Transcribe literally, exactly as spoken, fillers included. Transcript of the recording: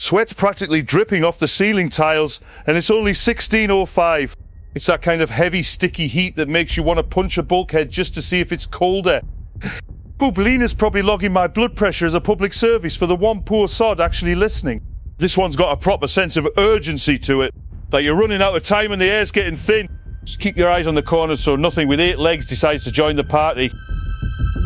Sweat's practically dripping off the ceiling tiles, and it's only sixteen oh five. It's that kind of heavy, sticky heat that makes you want to punch a bulkhead just to see if it's colder. Bubelina's probably logging my blood pressure as a public service for the one poor sod actually listening. This one's got a proper sense of urgency to it. Like you're running out of time and the air's getting thin. Just keep your eyes on the corners so nothing with eight legs decides to join the party.